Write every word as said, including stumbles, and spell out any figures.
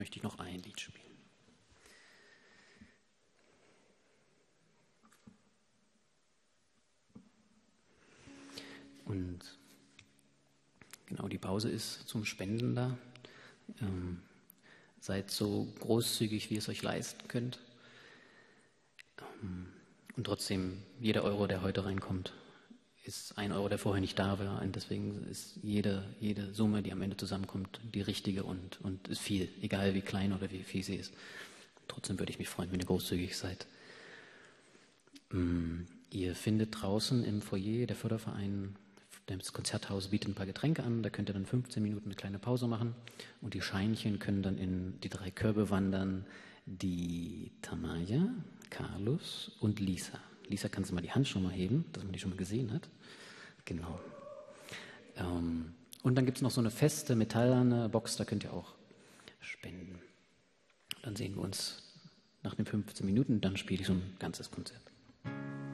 möchte ich noch ein Lied spielen. Und genau, die Pause ist zum Spenden da. Ähm, seid so großzügig, wie ihr es euch leisten könnt. Ähm, und trotzdem, jeder Euro, der heute reinkommt, ist ein Euro, der vorher nicht da war. Und deswegen ist jede, jede Summe, die am Ende zusammenkommt, die richtige und, und ist viel, egal wie klein oder wie viel sie ist. Trotzdem würde ich mich freuen, wenn ihr großzügig seid. Ähm, ihr findet draußen im Foyer der Förderverein, das Konzerthaus bietet ein paar Getränke an, da könnt ihr dann fünfzehn Minuten eine kleine Pause machen und die Scheinchen können dann in die drei Körbe wandern, die Tamaya, Carlos und Lisa. Lisa, kannst du mal die Hand schon mal heben, dass man die schon mal gesehen hat? Genau. Ähm, und dann gibt es noch so eine feste metallerne Box, da könnt ihr auch spenden. Dann sehen wir uns nach den fünfzehn Minuten, dann spiele ich so ein ganzes Konzert.